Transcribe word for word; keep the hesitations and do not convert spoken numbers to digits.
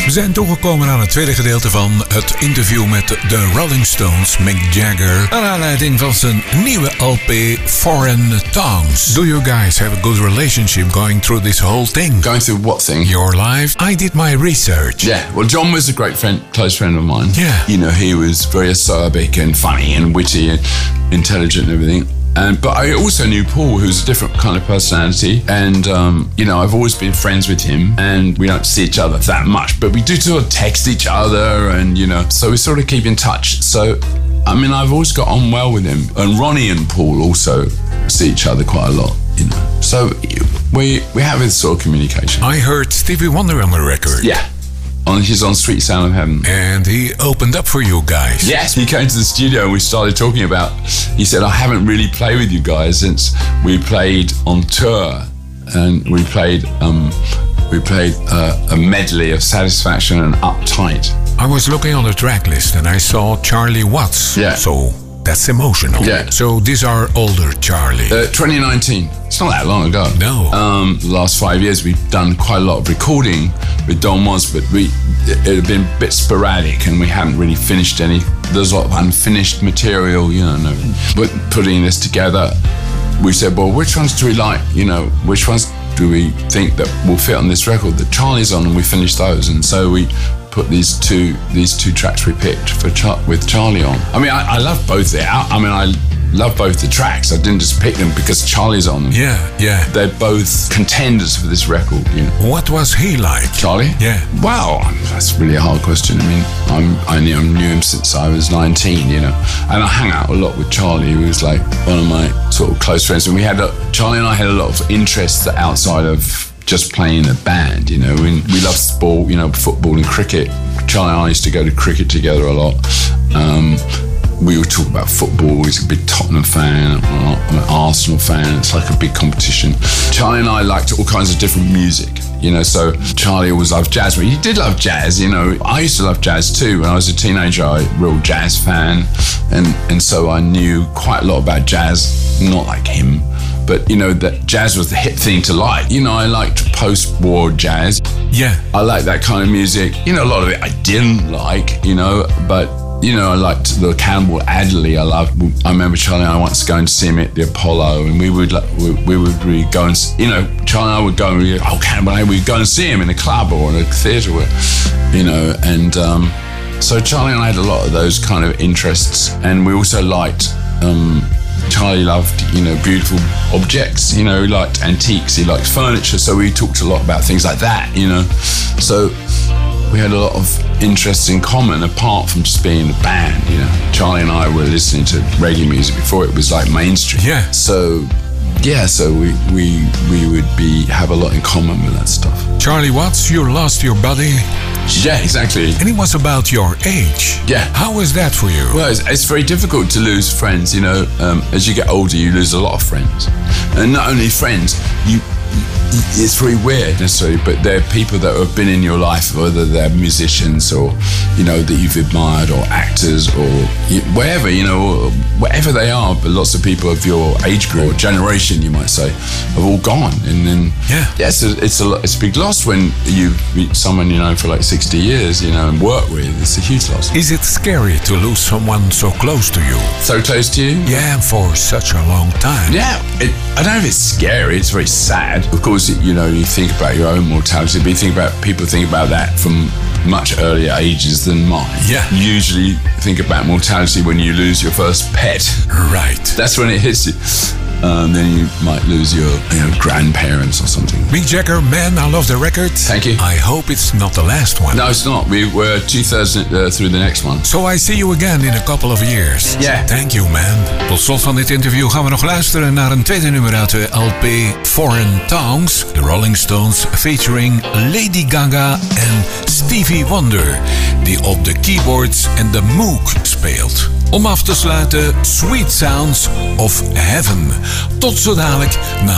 We zijn toegekomen aan het tweede gedeelte van het interview met de Rolling Stones, Mick Jagger, naar aanleiding van zijn nieuwe L P Foreign Tongues. Do you guys have a good relationship going through this whole thing? Going through what thing? Your life? I did my research. Yeah, well, John was a great friend, close friend of mine. Yeah. You know, he was very acerbic and funny and witty and intelligent and everything. And, but I also knew Paul, who's a different kind of personality. And, um, you know, I've always been friends with him. And we don't see each other that much, but we do sort of text each other. And, you know, so we sort of keep in touch. So, I mean, I've always got on well with him. And Ronnie and Paul also see each other quite a lot, you know. So we, we have this sort of communication. I heard Stevie Wonder on the record. Yeah. On, he's on Sweet Sound of Heaven. And he opened up for you guys. Yes, he came to the studio and we started talking about, he said, I haven't really played with you guys since we played on tour. And we played um, we played uh, a medley of Satisfaction and Uptight. I was looking on the track list and I saw Charlie Watts. Yeah. So that's emotional. Yeah. So these are older Charlie. Uh, twenty nineteen. It's not that long ago. No. Um, the last five years we've done quite a lot of recording with Don Was, but we it had been a bit sporadic and we haven't really finished any. There's a lot of unfinished material, you know. No. But putting this together, we said, well, which ones do we like? You know, which ones do we think that will fit on this record that Charlie's on? And we finished those, and so we put these two these two tracks we picked for Char- with Charlie on. I mean, I, I love both the I, I mean, I love both the tracks. I didn't just pick them because Charlie's on them. Yeah, yeah. They're both contenders for this record, you know. What was he like? Charlie? Yeah. Wow, that's really a hard question. I mean, I'm, I knew, I knew him since I was nineteen, you know, and I hang out a lot with Charlie, who was like one of my sort of close friends. And we had a, Charlie and I had a lot of interests outside of just playing a band, you know. We, we love sport, you know, football and cricket. Charlie and I used to go to cricket together a lot. Um, we would talk about football. He's a big Tottenham fan. I'm an Arsenal fan. It's like a big competition. Charlie and I liked all kinds of different music, you know. So Charlie always loved jazz. But he did love jazz, you know. I used to love jazz too. When I was a teenager, I was a real jazz fan. And, and so I knew quite a lot about jazz, not like him. But, you know, that jazz was the hip thing to like. You know, I liked post-war jazz. Yeah. I liked that kind of music. You know, a lot of it I didn't like, you know, but, you know, I liked the Campbell Adderley. I loved, I remember Charlie and I once going to see him at the Apollo, and we would, we, we would really go and, you know, Charlie and I would go and, we, oh, Campbell Adderley, we'd go and see him in a club or in a theatre, you know, and um, so Charlie and I had a lot of those kind of interests, and we also liked, um, Charlie loved, you know, beautiful objects, you know, he liked antiques, he liked furniture, so we talked a lot about things like that, you know. So we had a lot of interests in common apart from just being a band, you know. Charlie and I were listening to reggae music before it was like mainstream. Yeah. So, yeah, so we, we, we would be have a lot in common with that stuff. Charlie Watts, you lost your buddy. Yeah, exactly. And he was about your age. Yeah. How was that for you? Well, it's, it's very difficult to lose friends, you know. Um, as you get older, you lose a lot of friends. And not only friends, you, it's very weird necessarily, but they're people that have been in your life, whether they're musicians or, you know, that you've admired, or actors, or wherever, you know, whatever they are. But lots of people of your age group or generation, you might say, have all gone. And then, yeah, yeah, it's a, it's a, it's a big loss when you meet someone, you know, for like sixty years, you know, and work with. It's a huge loss. Is it scary to lose someone so close to you? So close to you? Yeah, for such a long time. Yeah, it, I don't know if it's scary. It's very sad. Of course, you know, you think about your own mortality, but you think about, people think about that from much earlier ages than mine. Yeah. You usually think about mortality when you lose your first pet. Right. That's when it hits you. Um, then you might lose your, you know, grandparents or something. Mick Jagger, man, I love the record. Thank you. I hope it's not the last one. No, it's not. We were two-thirds uh, through the next one. So I see you again in a couple of years. Yeah. Thank you, man. Tot slot van dit interview gaan we nog luisteren naar een tweede nummer uit de L P Foreign Tongues. The Rolling Stones featuring Lady Gaga en Stevie Wonder, die op de keyboards en de Moog speelt. Om af te sluiten, Sweet Sounds of Heaven. Tot zo dadelijk na